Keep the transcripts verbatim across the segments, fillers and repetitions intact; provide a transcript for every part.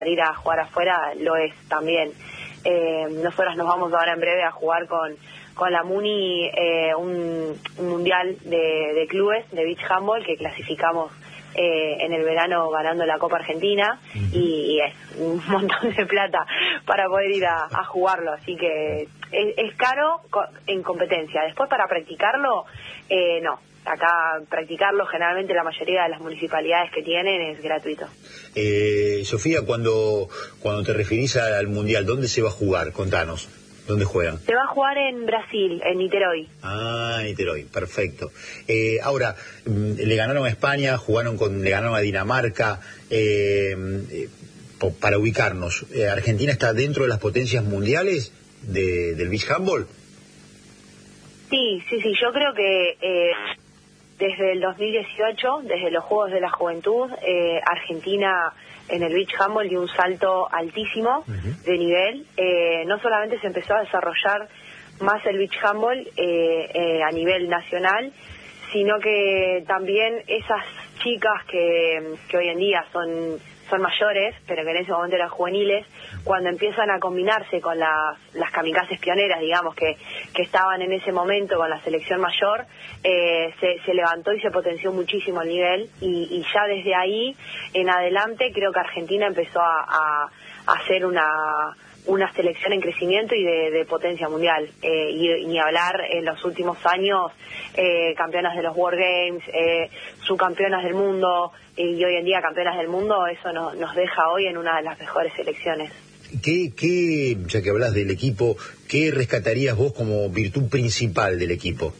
ir a jugar afuera lo es también. Eh, nosotros nos vamos ahora en breve a jugar con, con la Muni eh, un, un mundial de, de clubes de beach handball que clasificamos eh, en el verano ganando la Copa Argentina, uh-huh. y, y es un montón de plata para poder ir a, a jugarlo, así que es, es caro en competencia. Después para practicarlo, eh, no. Acá practicarlo generalmente la mayoría de las municipalidades que tienen es gratuito. Eh, Sofía, cuando cuando te referís al Mundial, ¿dónde se va a jugar? Contanos, ¿dónde juegan? Se va a jugar en Brasil, en Niterói. Ah, Niterói, perfecto. Eh, ahora, le ganaron a España, jugaron con, le ganaron a Dinamarca. Eh, eh, para ubicarnos, eh, ¿Argentina está dentro de las potencias mundiales de, del beach handball? Sí, sí, sí, yo creo que... Eh, Desde el dos mil dieciocho, desde los Juegos de la Juventud, eh, Argentina en el beach handball dio un salto altísimo uh-huh. de nivel. Eh, no solamente se empezó a desarrollar más el beach handball eh, eh, a nivel nacional, sino que también esas chicas que, que hoy en día son, son mayores, pero que en ese momento eran juveniles, cuando empiezan a combinarse con las, las kamikazes pioneras, digamos, que, que estaban en ese momento con la selección mayor, eh, se, se levantó y se potenció muchísimo el nivel, y, y ya desde ahí en adelante creo que Argentina empezó a, a, a hacer una... una selección en crecimiento y de, de potencia mundial, eh, y ni hablar en los últimos años, eh, campeonas de los World Games, eh, subcampeonas del mundo, y hoy en día campeonas del mundo. Eso no, nos deja hoy en una de las mejores selecciones. ¿Qué, qué, ya que hablas del equipo, qué rescatarías vos como virtud principal del equipo?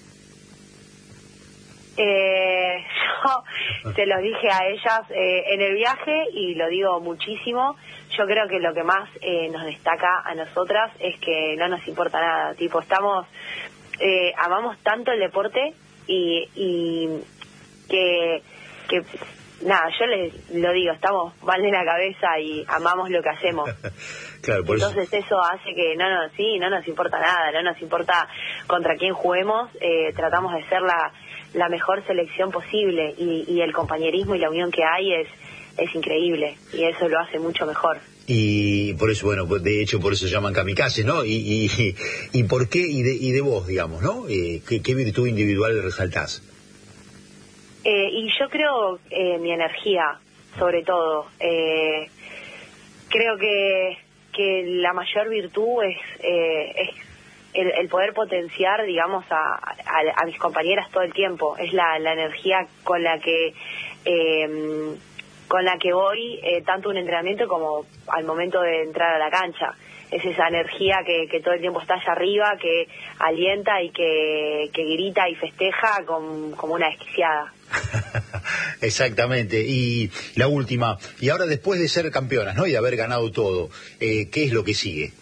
Eh, yo se los dije a ellas eh, en el viaje, y lo digo muchísimo. Yo creo que lo que más eh, nos destaca a nosotras es que no nos importa nada. Tipo, estamos, eh, amamos tanto el deporte y, y que, que, nada, yo les lo digo, estamos mal de la cabeza y amamos lo que hacemos. Claro, por Entonces eso... eso hace que no nos, sí, no nos importa nada, no nos importa contra quién juguemos, eh, tratamos de ser la, la mejor selección posible, y, y el compañerismo y la unión que hay es es increíble, y eso lo hace mucho mejor. Y por eso, bueno, de hecho por eso se llaman kamikazes, ¿no? Y, y, y por qué, y de, y de vos, digamos, ¿no? Eh, ¿qué, ¿Qué virtud individual resaltás? Eh, y yo creo eh, mi energía, sobre todo. Eh, creo que, que la mayor virtud es, eh, es el, el poder potenciar, digamos, a, a, a mis compañeras todo el tiempo. Es la, la energía con la que... Eh, con la que voy, eh, tanto un entrenamiento como al momento de entrar a la cancha. Es esa energía que, que todo el tiempo está allá arriba, que alienta y que, que grita y festeja con, como una desquiciada. Exactamente. Y la última, y ahora después de ser campeonas, ¿no?, y de haber ganado todo, eh, ¿qué es lo que sigue?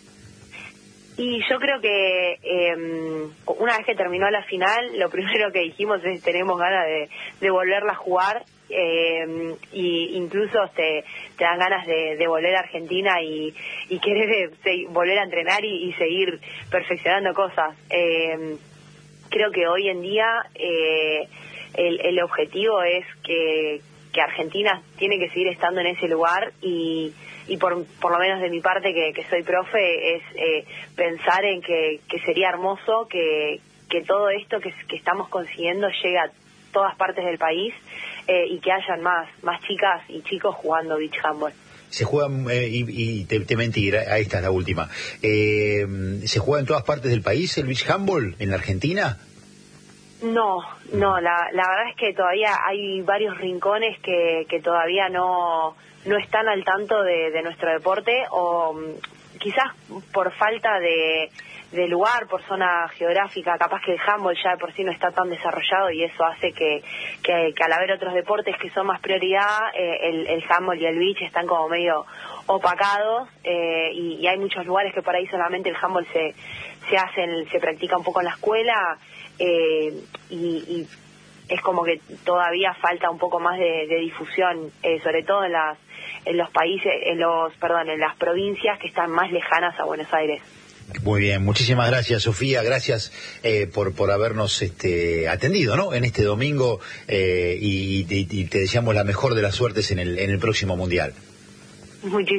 Y yo creo que eh, una vez que terminó la final, lo primero que dijimos es tenemos ganas de, de volverla a jugar. Eh, y incluso te, te dan ganas de, de volver a Argentina y, y querer de, volver a entrenar y, y seguir perfeccionando cosas. Eh, creo que hoy en día eh, el, el objetivo es que, que Argentina tiene que seguir estando en ese lugar, y, y por, por lo menos de mi parte, que, que soy profe, es eh, pensar en que, que sería hermoso que, que todo esto que, que estamos consiguiendo llegue a todas partes del país, eh, y que hayan más más chicas y chicos jugando beach handball. Se juega, eh, y, y te, te mentí, ahí está la última, eh, ¿se juega en todas partes del país el beach handball en la Argentina? No, no, la, la verdad es que todavía hay varios rincones que, que todavía no, no están al tanto de, de nuestro deporte, o quizás por falta de... de lugar, por zona geográfica. Capaz que el handball ya de por sí no está tan desarrollado, y eso hace que, que, que al haber otros deportes que son más prioridad, eh, el, el handball y el beach están como medio opacados, eh, y, y hay muchos lugares que por ahí solamente el handball se, se hace, en, se practica un poco en la escuela, eh, y, y es como que todavía falta un poco más de, de difusión, eh, sobre todo en las en los países, en los, perdón, en las provincias que están más lejanas a Buenos Aires. Muy bien, muchísimas gracias, Sofía, gracias eh, por por habernos este, atendido, ¿no?, en este domingo, eh, y, y, y te deseamos la mejor de las suertes en el en el próximo Mundial. Muchísimas